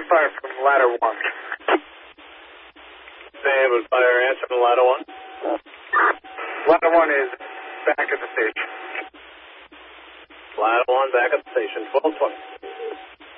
fire from ladder 1. Standby fire answer from ladder 1. Ladder 1 is back at the station. Ladder 1 back at the station, 1220.